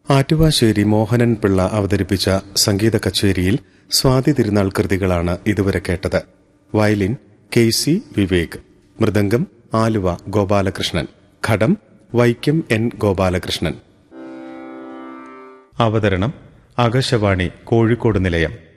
ആറ്റുവാശ്ശേരി മോഹനൻ പിള്ള അവതരിപ്പിച്ച സംഗീത കച്ചേരിയിൽ സ്വാതി തിരുനാൾ കൃതികളാണ് ഇതുവരെ കേട്ടത്. Violin K C. വിവേക്, മൃദംഗം ആലുവ ഗോപാലകൃഷ്ണൻ, ഘടം വൈക്കം എൻ ഗോപാലകൃഷ്ണൻ. അവതരണം ആകാശവാണി കോഴിക്കോട് നിലയം.